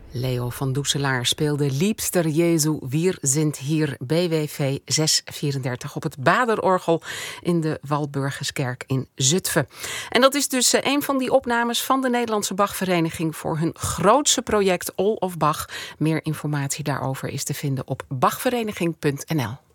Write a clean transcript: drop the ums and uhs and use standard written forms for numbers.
Leo van Doeselaar speelde Liebster Jesu, wir sind hier, BWV 634 op het Baderorgel in de Walburgiskerk in Zutphen. En dat is dus een van die opnames van de Nederlandse Bachvereniging voor hun grootste project All of Bach. Meer informatie daarover is te vinden op bachvereniging.nl.